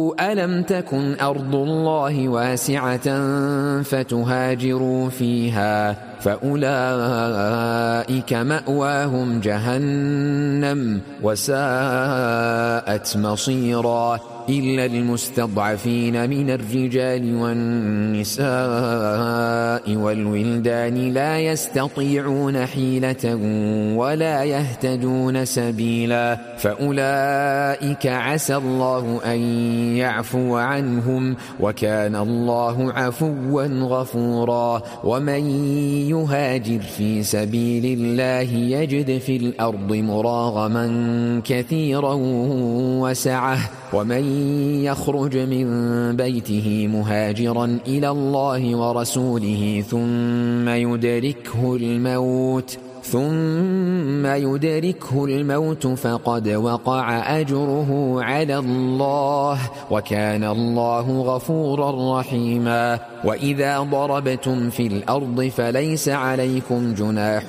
ألم تكن أرض الله واسعة فتهاجروا فيها فأولئك مأواهم جهنم وساءت مصيرا إلا المستضعفين من الرجال والنساء والولدان لا يستطيعون حيلة ولا يهتدون سبيلا فأولئك عسى الله أن يعفو عنهم وكان الله عفوا غفورا ومن يهاجر في سبيل الله يجد في الأرض مراغما كثيرا وسعة ومن يخرج من بيته مهاجرا إلى الله ورسوله ثم يدركه الموت فقد وقع أجره على الله وكان الله غفورا رحيما وإذا ضربتم في الأرض فليس عليكم جناح